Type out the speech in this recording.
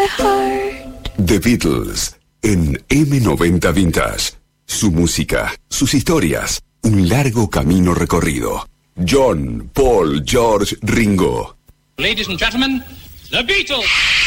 heart. The Beatles en M90 Vintage. Su música, sus historias, un largo camino recorrido. John, Paul, George, Ringo. Ladies and gentlemen, The Beatles.